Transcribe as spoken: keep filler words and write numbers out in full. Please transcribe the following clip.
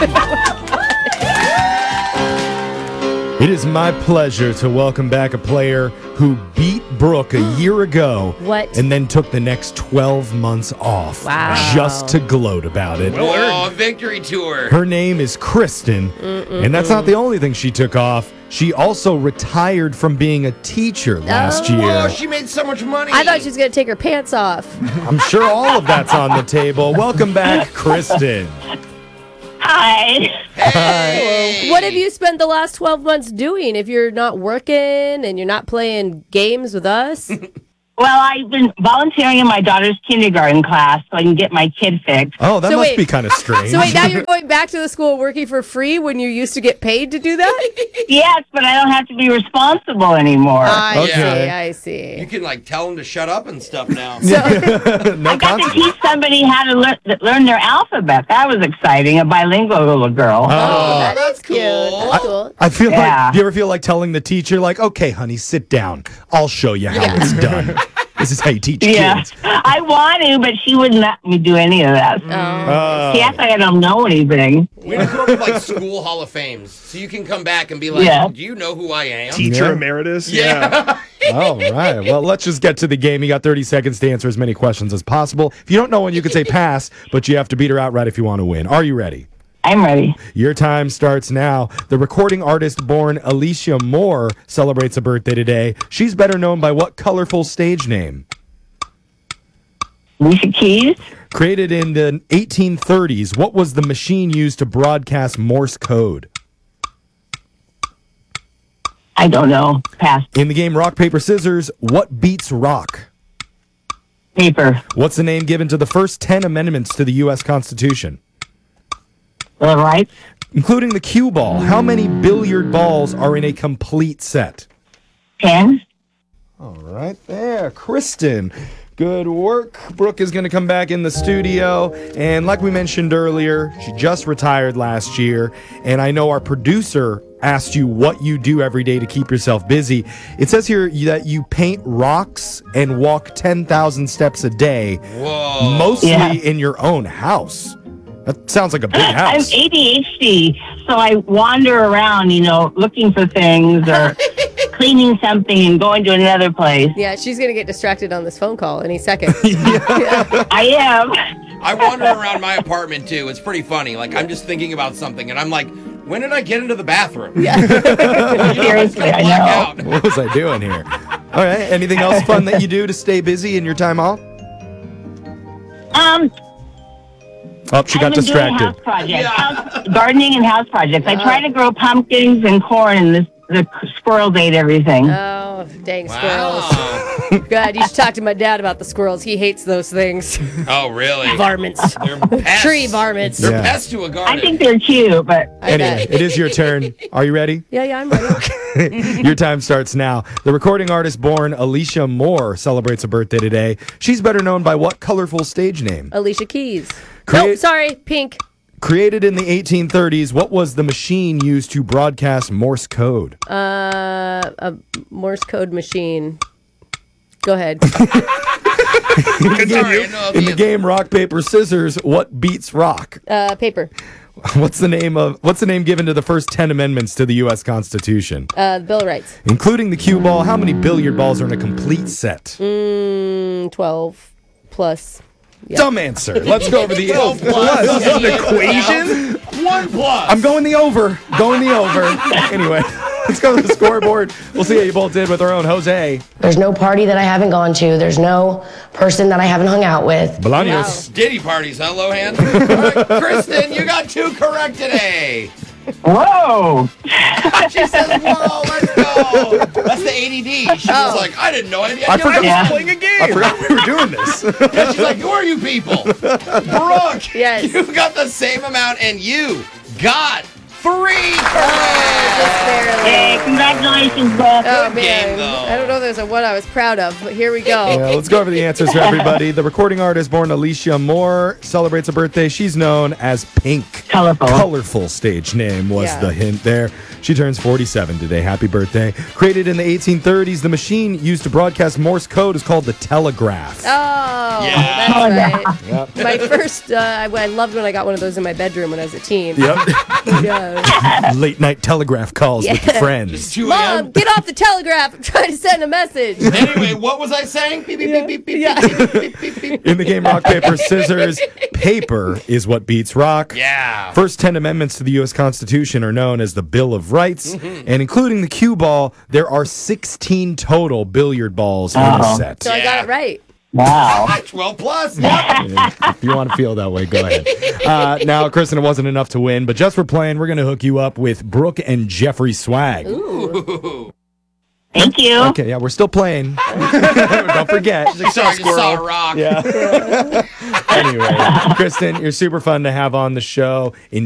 It is my pleasure to welcome back a player who beat Brooke a year ago. What? And then took the next twelve months off. Wow. Just to gloat about it. Oh, victory tour. Her name is Kristen. Mm-mm-mm. And that's not the only thing she took off. She also retired from being a teacher last Oh. year. Oh, she made so much money. I thought she was going to take her pants off. I'm sure all of that's on the table. Welcome back, Kristen. Hi. Hey. What have you spent the last twelve months doing if you're not working and you're not playing games with us? Well, I've been volunteering in my daughter's kindergarten class so I can get my kid fixed. Oh, that So must wait. be kind of strange. So wait, now you're going back to the school working for free when you used to get paid to do that? Yes, but I don't have to be responsible anymore. I Okay. see, I You see. can like tell them to shut up and stuff now. no I got to consequence. teach somebody how to learn, learn their alphabet. That was exciting. A bilingual little girl. Oh, that that's is cute. cool. That's cool. I feel Yeah. like, do you ever feel like telling the teacher, like, okay, honey, sit down. I'll show you how it's done. This is how you teach Yeah, kids. I want to, but she wouldn't let me do any of that. Oh. She acts like I don't know anything. We need to come up with like school Hall of Fames so you can come back and be like, Yeah. do you know who I am? Teacher Yeah. emeritus? Yeah. All right. Well, let's just get to the game. You got thirty seconds to answer as many questions as possible. If you don't know one, you can say pass, but you have to beat her outright if you want to win. Are you ready? I'm ready. Your time starts now. The recording artist born Alicia Moore celebrates a birthday today. She's better known by what colorful stage name? Alicia Keys. Created in the eighteen thirties, what was the machine used to broadcast Morse code? I don't know. Pass. In the game Rock, Paper, Scissors, what beats rock? Paper. What's the name given to the first ten amendments to the U S Constitution? All right. Including the cue ball, how many billiard balls are in a complete set? Ten. All right there, Kristen. Good work. Brooke is going to come back in the studio. And like we mentioned earlier, she just retired last year. And I know our producer asked you what you do every day to keep yourself busy. It says here that you paint rocks and walk ten thousand steps a day, Whoa. mostly Yeah. in your own house. That sounds like a big I'm house. A D H D, so I wander around, you know, looking for things or cleaning something and going to another place. Yeah, she's going to get distracted on this phone call any second. I am. I wander around my apartment too. It's pretty funny. Like I'm just thinking about something and I'm like, when did I get into the bathroom? Yeah. Seriously, I Black know. out. What was I doing here? All right. Anything else fun that you do to stay busy in your time off? Um, Oh, she got I've been doing distracted. house projects, house, gardening and house projects. I try to grow pumpkins and corn, and this, the squirrels ate everything. Oh, dang squirrels. Wow. God, you should talk to my dad about the squirrels. He hates those things. Oh, really? Varmints. They're pests. Tree varmints. They're Yeah. pests to a garden. I think they're cute, but I Anyway, bet. it is your turn. Are you ready? Yeah, yeah, I'm ready. Your time starts now. The recording artist born Alicia Moore celebrates a birthday today. She's better known by what colorful stage name? Alicia Keys. Create- No, sorry, Pink. Created in the eighteen thirties, what was the machine used to broadcast Morse code? Uh, a Morse code machine. Go ahead. Sorry, I know In the the- game Rock, Paper, Scissors, what beats rock? Uh, paper. What's the name of what's the name given to the first ten amendments to the U S Constitution? Uh, the Bill of Rights. Including the cue ball, how many billiard balls are in a complete set? Mm, twelve plus. Yeah. Dumb answer. Let's go over the twelve plus. This is an equation. One plus. I'm going the over. Going the over. Anyway, let's go to the scoreboard. We'll see how you both did with our own Jose. There's no party that I haven't gone to. There's no person that I haven't hung out with. Bolaños. Diddy parties, huh, Lohan? All right, Kristen, you got two correct today. whoa! She says, whoa, let's go. That's the A D D. She was like, I didn't know any I idea I forgot- was Yeah. playing a game. I forgot we were doing this. And she's like, who are you people? Brooke, Yes. you got the same amount and you got three Just correct. barely. Hey, congratulations, Brooke. Oh Good man, game, though. I don't know. There's a one I was proud of, but here we go. Yeah, let's go over the answers for everybody. The recording artist born Alicia Moore celebrates a birthday. She's known as Pink. Colorful. Colorful stage name was Yeah. the hint there. She turns forty-seven today. Happy birthday. Created in the eighteen thirties, the machine used to broadcast Morse code is called the telegraph. Oh, Yeah. that's right. Yep. My first, uh, I, I loved when I got one of those in my bedroom when I was a teen. Yep. Yeah. Late night telegraph calls with Yeah. friends. two a Mom, m get off the telegraph. I'm trying to send a message. Anyway, what was I saying? Beep, beep, beep, beep, beep, Yeah. beep, beep, beep, beep, beep. In the game Rock, Paper, Scissors, paper is what beats rock. Yeah. First ten amendments to the U S Constitution are known as the Bill of Rights, Mm-hmm. and including the cue ball, there are sixteen total billiard balls in a Uh-oh. set. So I got it right. Wow. twelve plus. Yep. If you want to feel that way, go ahead. Uh, now, Kristen, it wasn't enough to win, but just for playing, we're going to hook you up with Brooke and Jeffrey swag. Thank you. Okay, yeah, we're still playing. Don't forget. Sorry, I just saw a rock. Yeah. Anyway, Kristen, you're super fun to have on the show.